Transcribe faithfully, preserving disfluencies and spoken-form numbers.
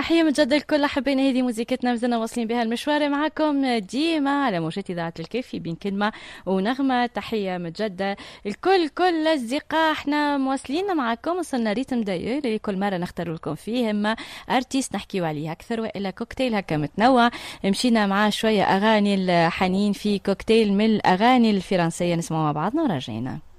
تحية متجددة لكل حبينا. هذه موسيقتنا مازلنا واصلين بها المشوار معكم ديما على موجات إذاعة الكافي بين كلمة ونغمة. تحية متجددة الكل كل الأصدقاء، احنا مواصلين معكم. وصلنا ريتم داير اللي كل مرة نختار لكم فيه اما ارتيست نحكيو عليه أكثر وإلا كوكتيل هكا متنوع. مشينا معاه شوية أغاني الحنين في كوكتيل من الأغاني الفرنسية نسمعوا مع بعضنا ورجعنا.